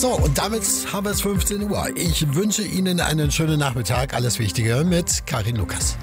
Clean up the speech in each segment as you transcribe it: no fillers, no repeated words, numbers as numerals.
So, und damit haben wir es 15 Uhr. Ich wünsche Ihnen einen schönen Nachmittag. Alles Wichtige mit Karin Lukas.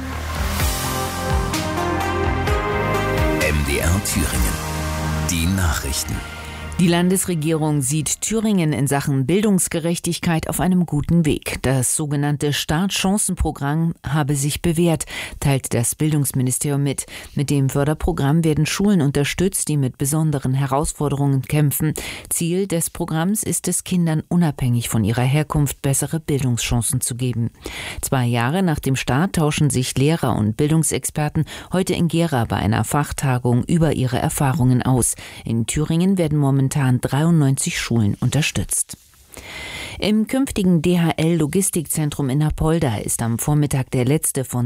MDR Thüringen. Die Nachrichten. Die Landesregierung sieht Thüringen in Sachen Bildungsgerechtigkeit auf einem guten Weg. Das sogenannte Startchancenprogramm habe sich bewährt, teilt das Bildungsministerium mit. Mit dem Förderprogramm werden Schulen unterstützt, die mit besonderen Herausforderungen kämpfen. Ziel des Programms ist es, Kindern unabhängig von ihrer Herkunft bessere Bildungschancen zu geben. 2 Jahre nach dem Start tauschen sich Lehrer und Bildungsexperten heute in Gera bei einer Fachtagung über ihre Erfahrungen aus. In Thüringen werden momentan 93 Schulen unterstützt. Im künftigen DHL-Logistikzentrum in Apolda ist am Vormittag der letzte von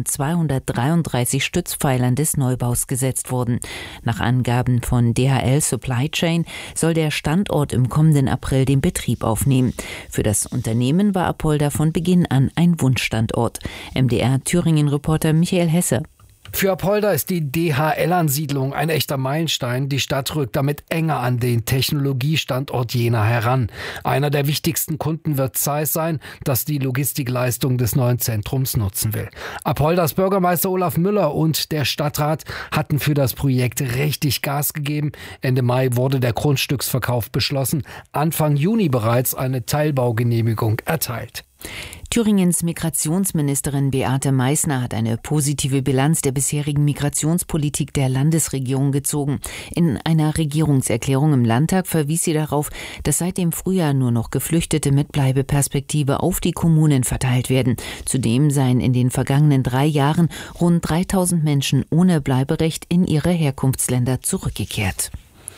233 Stützpfeilern des Neubaus gesetzt worden. Nach Angaben von DHL Supply Chain soll der Standort im kommenden April den Betrieb aufnehmen. Für das Unternehmen war Apolda von Beginn an ein Wunschstandort. MDR-Thüringen-Reporter Michael Hesse. Für Apolda ist die DHL-Ansiedlung ein echter Meilenstein. Die Stadt rückt damit enger an den Technologiestandort Jena heran. Einer der wichtigsten Kunden wird Zeiss sein, das die Logistikleistung des neuen Zentrums nutzen will. Apoldas Bürgermeister Olaf Müller und der Stadtrat hatten für das Projekt richtig Gas gegeben. Ende Mai wurde der Grundstücksverkauf beschlossen. Anfang Juni bereits eine Teilbaugenehmigung erteilt. Thüringens Migrationsministerin Beate Meißner hat eine positive Bilanz der bisherigen Migrationspolitik der Landesregierung gezogen. In einer Regierungserklärung im Landtag verwies sie darauf, dass seit dem Frühjahr nur noch Geflüchtete mit Bleibeperspektive auf die Kommunen verteilt werden. Zudem seien in den vergangenen 3 Jahren rund 3000 Menschen ohne Bleiberecht in ihre Herkunftsländer zurückgekehrt.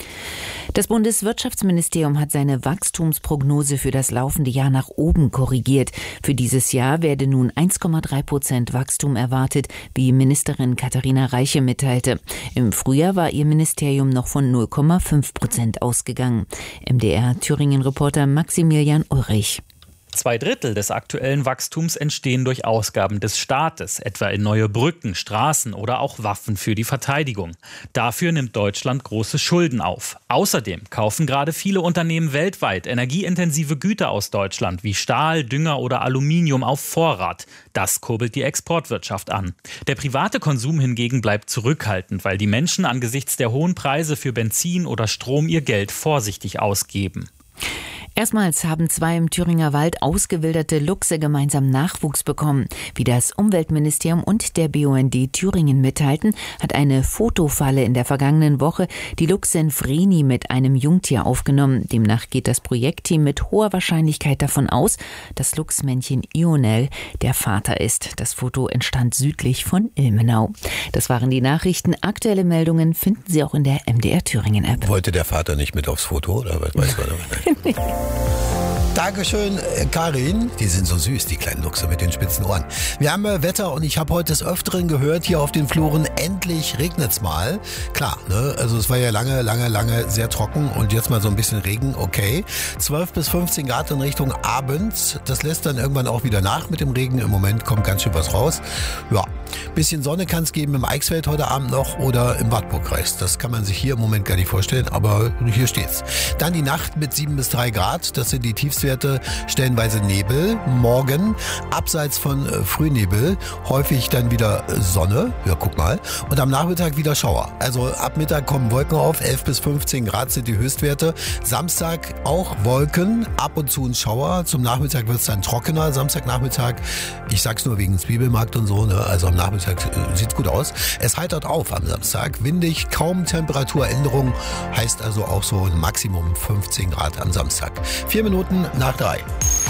Das Bundeswirtschaftsministerium hat seine Wachstumsprognose für das laufende Jahr nach oben korrigiert. Für dieses Jahr werde nun 1,3% Wachstum erwartet, wie Ministerin Katharina Reiche mitteilte. Im Frühjahr war ihr Ministerium noch von 0,5% ausgegangen. MDR-Thüringen-Reporter Maximilian Ulrich. 2/3 des aktuellen Wachstums entstehen durch Ausgaben des Staates, etwa in neue Brücken, Straßen oder auch Waffen für die Verteidigung. Dafür nimmt Deutschland große Schulden auf. Außerdem kaufen gerade viele Unternehmen weltweit energieintensive Güter aus Deutschland wie Stahl, Dünger oder Aluminium auf Vorrat. Das kurbelt die Exportwirtschaft an. Der private Konsum hingegen bleibt zurückhaltend, weil die Menschen angesichts der hohen Preise für Benzin oder Strom ihr Geld vorsichtig ausgeben. Erstmals haben 2 im Thüringer Wald ausgewilderte Luchse gemeinsam Nachwuchs bekommen. Wie das Umweltministerium und der BUND Thüringen mitteilten, hat eine Fotofalle in der vergangenen Woche die Luchsin Vreni mit einem Jungtier aufgenommen. Demnach geht das Projektteam mit hoher Wahrscheinlichkeit davon aus, dass Luchsmännchen Ionel der Vater ist. Das Foto entstand südlich von Ilmenau. Das waren die Nachrichten. Aktuelle Meldungen finden Sie auch in der MDR Thüringen App. Wollte der Vater nicht mit aufs Foto oder was weiß man? Dankeschön, Karin. Die sind so süß, die kleinen Luchse mit den spitzen Ohren. Wir haben Wetter und ich habe heute des Öfteren gehört, hier auf den Fluren, endlich regnet's mal. Klar, ne? Also es war ja lange sehr trocken und jetzt mal so ein bisschen Regen, okay. 12 bis 15 Grad in Richtung Abend. Das lässt dann irgendwann auch wieder nach mit dem Regen. Im Moment kommt ganz schön was raus. Ja, bisschen Sonne kann es geben im Eichsfeld heute Abend noch oder im Wartburgkreis. Das kann man sich hier im Moment gar nicht vorstellen, aber hier steht's. Dann die Nacht mit 7 bis 3 Grad. Das sind die Tiefstwerte, stellenweise Nebel. Morgen abseits von Frühnebel häufig dann wieder Sonne. Ja, guck mal. Und am Nachmittag wieder Schauer. Also ab Mittag kommen Wolken auf. 11 bis 15 Grad sind die Höchstwerte. Samstag auch Wolken, ab und zu ein Schauer. Zum Nachmittag wird es dann trockener. Samstagnachmittag, ich sag's nur wegen Zwiebelmarkt und so, ne? Also am Nachmittag sieht's gut aus. Es heitert auf am Samstag. Windig, kaum Temperaturänderung. Heißt also auch so ein Maximum 15 Grad am Samstag. 4 Minuten nach 3.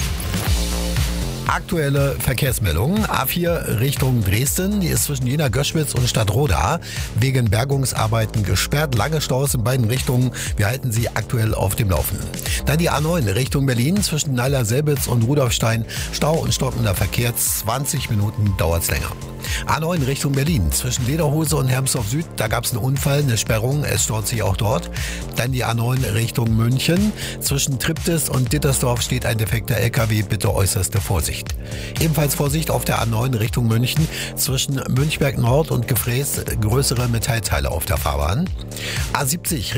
Aktuelle Verkehrsmeldung. A4 Richtung Dresden. Die ist zwischen Jena-Göschwitz und Stadtroda wegen Bergungsarbeiten gesperrt. Lange Staus in beiden Richtungen. Wir halten Sie aktuell auf dem Laufenden. Dann die A9 Richtung Berlin zwischen Neiler-Selbitz und Rudolfstein. Stau und stockender Verkehr. 20 Minuten dauert's länger. A9 Richtung Berlin zwischen Lederhose und Hermsdorf Süd. Da gab es einen Unfall, eine Sperrung. Es staut sich auch dort. Dann die A9 Richtung München. Zwischen Triptis und Dittersdorf steht ein defekter LKW. Bitte äußerste Vorsicht. Ebenfalls Vorsicht auf der A9 Richtung München. Zwischen Münchberg Nord und Gefräß größere Metallteile auf der Fahrbahn. A70